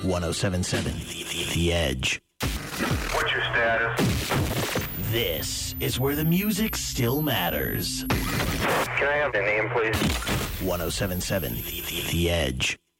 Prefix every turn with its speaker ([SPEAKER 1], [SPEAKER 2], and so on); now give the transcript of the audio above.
[SPEAKER 1] 1077 The Edge.
[SPEAKER 2] What's your status?
[SPEAKER 1] This is where the music still matters.
[SPEAKER 2] Can I have the name, please?
[SPEAKER 1] 1077 The Edge.